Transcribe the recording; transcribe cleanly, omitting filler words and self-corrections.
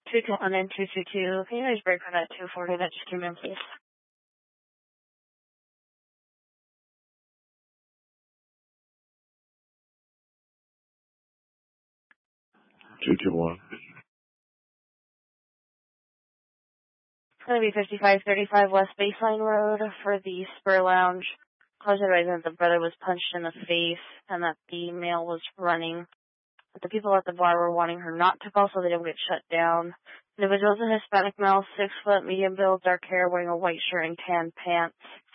221 and 222. Can you guys break on that 240 that just came in, please? 221. It's going to be 5535 West Baseline Road for the Spur Lounge. Calls advising that the brother was punched in the face and that the male was running. But the people at the bar were wanting her not to call so they don't get shut down. The individual is a Hispanic male, 6 foot, medium build, dark hair, wearing a white shirt and tan pants.